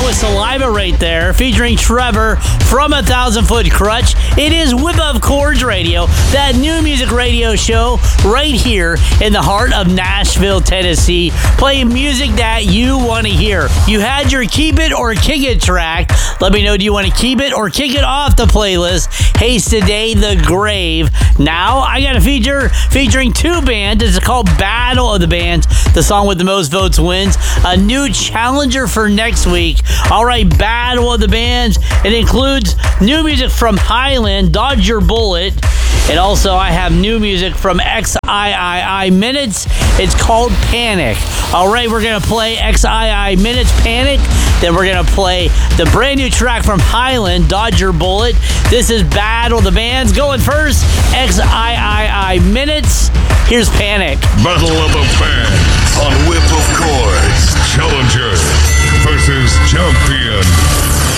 with Saliva right there, featuring Trevor from 1,000 Foot Crutch. It is Whip Up Chords Radio, that new music radio show right here in the heart of Nashville, Tennessee, playing music that you want to hear. You had your Keep It or Kick It track. Let me know, do you want to keep it or kick it off the playlist? Haste Today, The Grave. Now, I got a feature featuring two bands. It's called Battle of the Bands. The song with the most votes wins. A new challenger for next week. All right, Battle of the Bands. It includes new music from Highland, Dodge Your Bullet. And also, I have new music from XIII Minutes. It's called Panic. All right, we're going to play XIII Minutes, Panic. Then we're going to play the brand new track from Highland, Dodge Your Bullet. This is Battle of the Bands. Going first, XIII Minutes. Here's Panic. Battle of the Bands on Whip of Chords. Challenger versus champion.